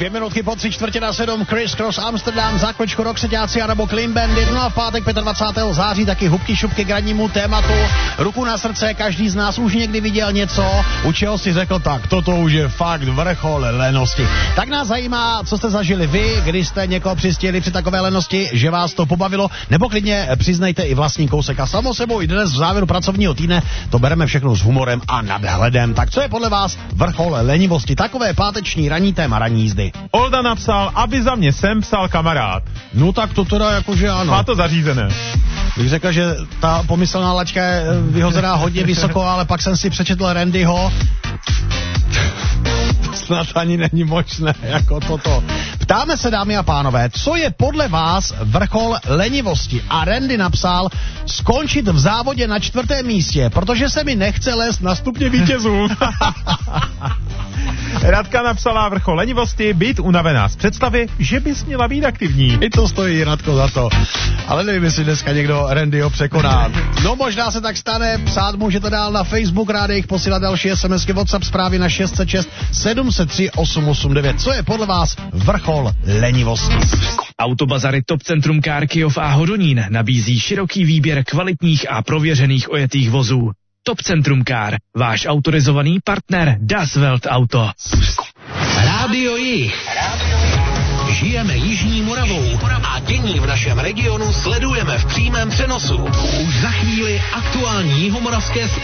2 minutky po 6:45, Criss Cross Amsterdam, za chvíličku Roxeťáci anebo Clean Bandit, no a v pátek 25. září taky hubky šupky k rannímu tématu. Ruku na srdce, každý z nás už někdy viděl něco, u čeho si řekl, tak toto už je fakt vrchol lenosti. Tak nás zajímá, co jste zažili vy, když jste někoho přistihli při takové lenosti, že vás to pobavilo, nebo klidně přiznejte i vlastní kousek. A samo sebou i dnes v závěru pracovního týdne to bereme všechno s humorem a nadhledem. Tak co je podle vás vrchol lenivosti? Takové páteční ranní téma ranní jízdy. Olda napsal, aby za mě sem psal kamarád. No tak to teda jakože ano. Má to zařízené. Bych řekl, že ta pomyslná laťka je vyhozená hodně vysoko, ale pak jsem si přečetl Randyho. Snad ani není možné jako toto. Ptáme se, dámy a pánové, co je podle vás vrchol lenivosti? A Randy napsal, skončit v závodě na 4. místě, protože se mi nechce lézt na stupně vítězů. Radka napsala vrchol lenivosti, být unavená z představy, že bys měla být aktivní. I to stojí, Radko, za to. Ale nevím, jestli dneska někdo Randyho překoná. No možná se tak stane, psát můžete dál na Facebook, rádi jich posílat další SMSky, WhatsApp zprávy na 606 703 889. Co je podle vás vrchol lenivosti? Autobazary Top Centrum Car Kyjov a Hodonín nabízí široký výběr kvalitních a prověřených ojetých vozů. Top Centrum Car, váš autorizovaný partner Das Welt Auto. Rádio Jih. Žijeme Jižní Moravou a dění v našem regionu sledujeme v přímém přenosu. Už za chvíli aktuální jihomoravské